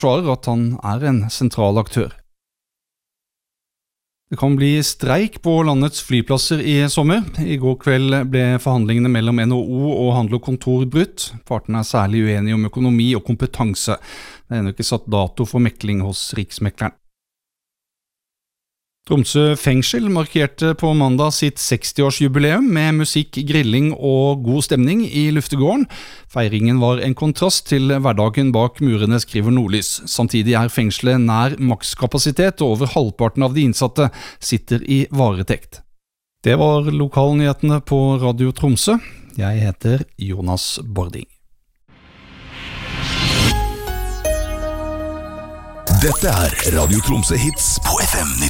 svarer at han en sentral aktør. Det kan bli streik på landets flyplasser i sommer. I går kveld ble forhandlingene mellom NHO og Handel og Kontor brutt. Partene særlig uenige om økonomi og kompetanse. Det ennå ikke satt dato for mekling hos Riksmekleren. Tromsø fengsel markerte på mandag sitt 60-årsjubileum med musikk, grilling og god stemning i luftegården. Feiringen var en kontrast til hverdagen bak murene, skriver Nordlys. Samtidig fengselet nær makskapasitet, og over halvparten av de innsatte sitter i varetekt. Det var lokalnyhetene på Radio Tromsø. Jeg heter Jonas Bording. Dette Radio Tromsø Hits på FM 92.